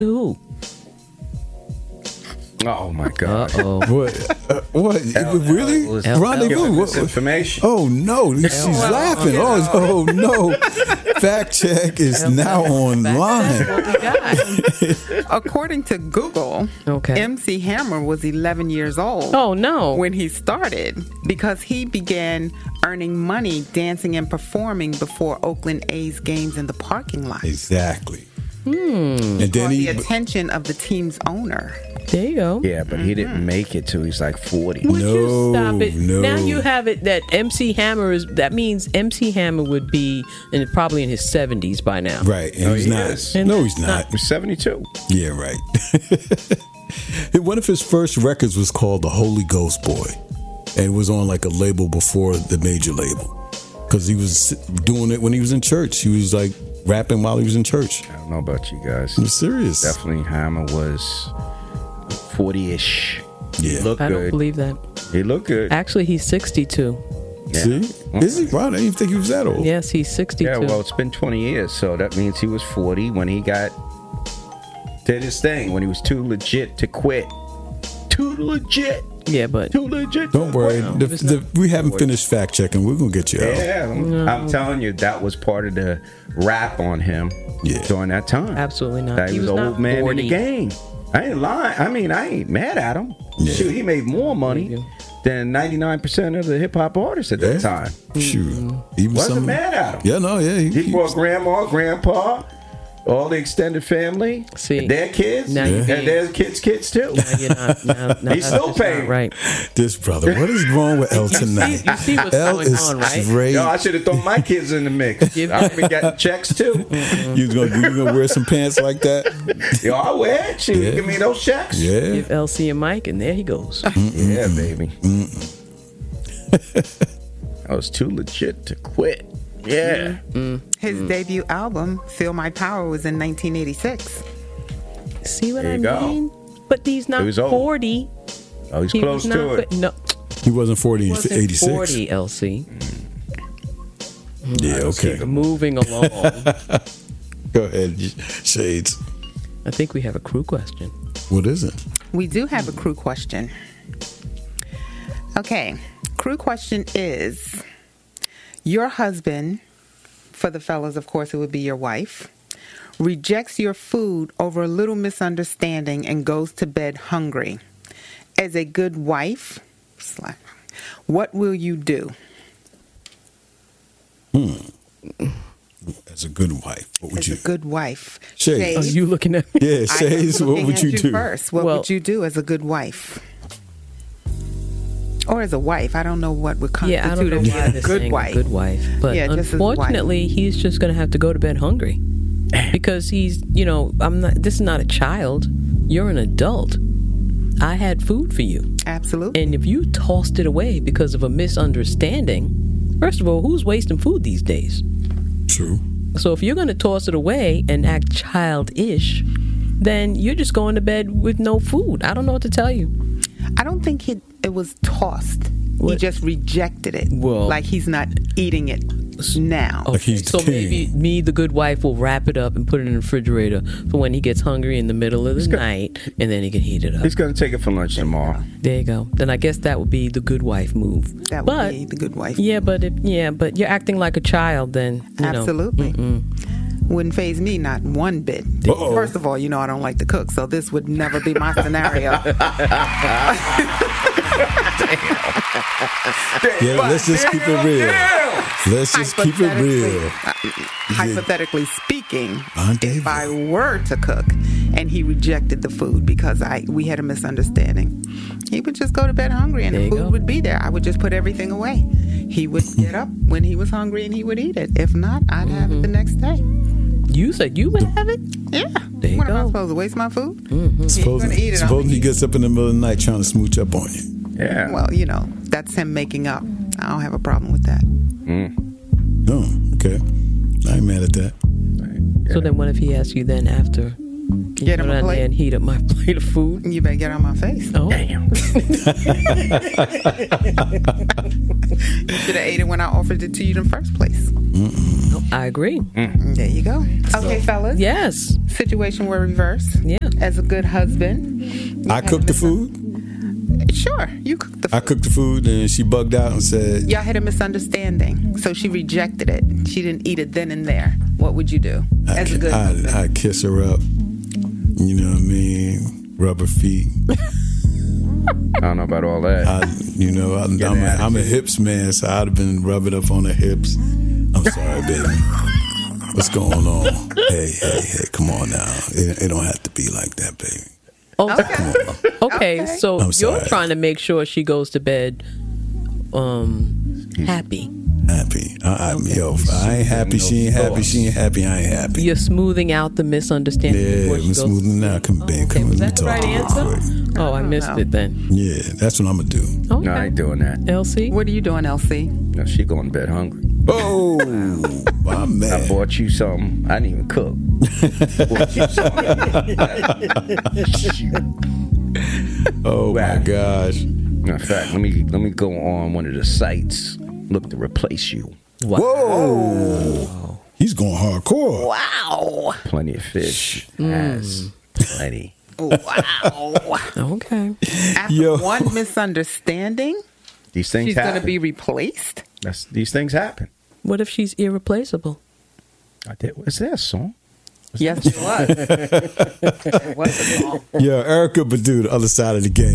Who? Oh my God! What? What? Really? Rendezvous? What information? Oh no! She's laughing. Oh no! Fact check is now online. According to Google, MC Hammer was 11 years old. Oh no! When he started, because he began earning money dancing and performing before Oakland A's games in the parking lot. Exactly. And then the attention of the team's owner. There you go. Yeah, but he didn't make it till he's like 40. Would you stop it? Now you have it that MC Hammer is. That means MC Hammer would be probably in his 70s by now. Right, and he's not. No, he's not. He's 72. Yeah, right. One of his first records was called The Holy Ghost Boy, and it was on like a label before the major label, because he was doing it when he was in church. He was like rapping while he was in church. I don't know about you guys. I'm serious. Definitely Hammer was 40-ish. Yeah. He looked I good. don't believe that. He looked good. Actually, he's 62. Yeah. See? Is he? Wow, I didn't even think he was that old. Yes, he's 62. Yeah, well, it's been 20 years, so that means he was 40 when he did his thing, when he was too legit to quit. Too legit. Yeah, but too legit. Don't worry. We haven't finished fact checking. We're going to get you out. Yeah, I'm telling you, that was part of the rap on him during that time. Absolutely not. That he was an old man 40. In the game. I ain't lying. I mean, I ain't mad at him. Yeah. Shoot, he made more money than 99% of the hip hop artists at that time. Shoot, even wasn't mad at him. Yeah, no, yeah. He brought grandma, grandpa, all the extended family, their kids, and their kids too. He's still paying. Right. This brother, what is wrong with L tonight? You see what's going on, right? Great. Yo, I should have thrown my kids in the mix. I've been getting checks too. You gonna wear some pants like that? Yo, I wear it. Shoot, give me those checks. Yeah. Give LC a mic, and there he goes. Yeah, baby. I was too legit to quit. Yeah. His debut album, Feel My Power, was in 1986. See what I mean? But he's not 40. Oh, he's close to it. No. He wasn't 40 in 86. 40, LC. Yeah, okay. Moving along. Go ahead, Shades. I think we have a crew question. What is it? We do have a crew question. Okay. Crew question is... Your husband, for the fellas, of course, it would be your wife, rejects your food over a little misunderstanding and goes to bed hungry. As a good wife, what will you do? As a good wife, what would you? As a good wife. Shades. Are you looking at me? Yeah, Shades, what would you do? First, what would you do as a good wife? Or as a wife. I don't know what would constitute a good wife. Good wife. But unfortunately, he's just going to have to go to bed hungry. Because he's, this is not a child. You're an adult. I had food for you. Absolutely. And if you tossed it away because of a misunderstanding, first of all, who's wasting food these days? True. So if you're going to toss it away and act childish, then you're just going to bed with no food. I don't know what to tell you. I don't think it was tossed. He just rejected it. Well, like he's not eating it now. Okay. So maybe me, the good wife, will wrap it up and put it in the refrigerator for when he gets hungry in the middle of the night, and then he can heat it up. He's going to take it for lunch tomorrow. There you go. Then I guess that would be the good wife move. That would be the good wife. Yeah, but you're acting like a child. Then absolutely. Wouldn't faze me, not one bit. Uh-oh. First of all, I don't like to cook, so this would never be my scenario. Let's just keep it real. Let's just keep it real. Hypothetically speaking, if I were to cook and he rejected the food because we had a misunderstanding, he would just go to bed hungry and the food would be there. I would just put everything away. He would get up when he was hungry and he would eat it. If not, I'd have it the next day. You said you would have it? Yeah. What am I supposed to waste my food? Supposing he gets up in the middle of the night trying to smooch up on you. Yeah. Well, that's him making up. I don't have a problem with that. Oh, okay. I ain't mad at that. So then what if he asks you then after? Get him a plate and heat up my plate of food? You better get on my face. Oh. Damn. You should have ate it when I offered it to you in the first place. I agree. There you go. Okay, fellas. Yes. Situation were reversed. Yeah. As a good husband, I cooked the food. Sure, you cooked the food. I cooked the food, and she bugged out and said, Y'all had a misunderstanding, so she rejected it. She didn't eat it then and there. What would you do as a good husband? I'd kiss her up. You know what I mean? Rub her feet. I don't know about all that. I'm a hips man, so I'd have been rubbing up on her hips. I'm sorry, baby. What's going on? Hey, come on now. It don't have to be like that, baby. Okay, so I'm you're sorry. trying to make sure she goes to bed happy. Happy. I ain't happy. She ain't happy. She ain't happy. I ain't happy. You're smoothing out the misunderstanding. Yeah, before she I'm goes smoothing out. Come, babe. Okay, Come was let that me the right talk to you answer? quick. Oh, I missed it then. Yeah, that's what I'm gonna do. Okay. No, I ain't doing that. LC? What are you doing, LC? No, she going to bed hungry. Oh, my I man. bought you something. I didn't even cook. Bought you something. Oh my Wow. gosh. In fact, let me go on one of the sites. Look to replace you. Whoa. He's going hardcore. Wow. Plenty of fish. Has plenty. Wow. Okay. After Yo. one misunderstanding, These things she's happen. going to be replaced? These things happen. What if she's irreplaceable? I did. Is that a song? Yes, it was. It was a song. Yeah, Erica Badu, the other side of the game.